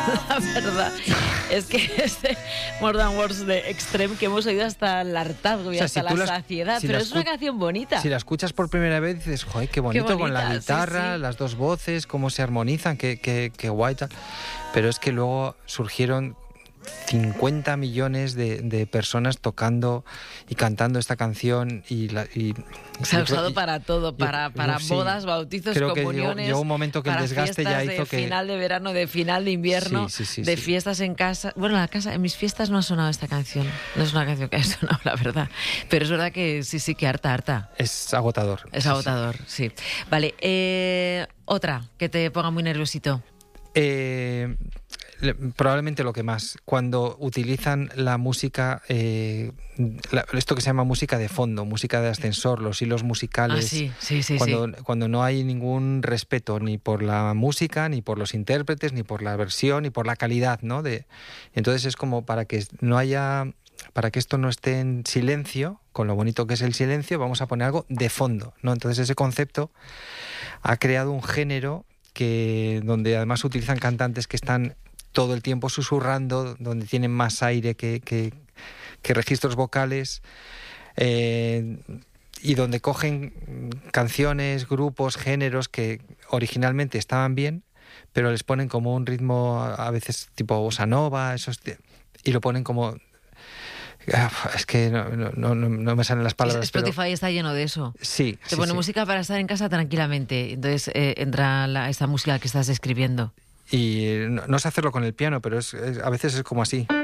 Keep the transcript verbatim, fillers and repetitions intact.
La verdad es que este More Than Words de Extreme que hemos oído hasta el hartazgo y o sea, hasta si la saciedad, si pero es una canción bonita. Si la escuchas por primera vez dices, joder, qué bonito, qué bonita, con la guitarra, sí, sí. las dos voces, cómo se armonizan, qué, qué, qué guay tal. Pero es que luego surgieron cincuenta millones de, de personas tocando y cantando esta canción y, la, y se ha usado y, para todo, para, yo, para sí, bodas, bautizos, creo comuniones. Que llegó, llegó un momento que el desgaste ya hizo de que final de verano, de final de invierno, sí, sí, sí, de sí. fiestas en casa. Bueno, en la casa, en mis fiestas no ha sonado esta canción. No es una canción que ha sonado, la verdad. Pero es verdad que sí, sí, que harta, harta. Es agotador. Es sí, agotador, sí. sí. Vale, eh, otra que te ponga muy nerviosito. Eh, probablemente lo que más, cuando utilizan la música, eh, la, esto que se llama música de fondo, música de ascensor, los hilos musicales, ah, sí, sí, sí, cuando, sí. cuando no hay ningún respeto ni por la música, ni por los intérpretes, ni por la versión, ni por la calidad, ¿no? De, entonces es como para que no haya, para que esto no esté en silencio, con lo bonito que es el silencio, vamos a poner algo de fondo, ¿no? Entonces ese concepto ha creado un género que donde además utilizan cantantes que están todo el tiempo susurrando, donde tienen más aire que, que, que registros vocales, eh, y donde cogen canciones, grupos, géneros que originalmente estaban bien, pero les ponen como un ritmo a veces tipo bossa nova, esos, y lo ponen como... Es que no, no, no, no me salen las palabras. Spotify pero... está lleno de eso. Sí. Te sí, pone sí. música para estar en casa tranquilamente. Entonces eh, entra la, esta música que estás escribiendo. Y no, no sé hacerlo con el piano, pero es, es, a veces es como así.